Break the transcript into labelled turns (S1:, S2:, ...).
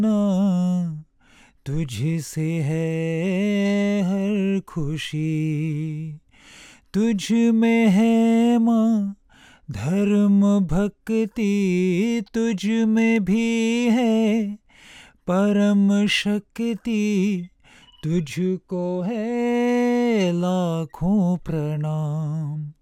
S1: ना तुझसे है हर खुशी, तुझ में है माँ धर्म भक्ति, तुझ में भी है परम शक्ति, तुझको है लाखों प्रणाम।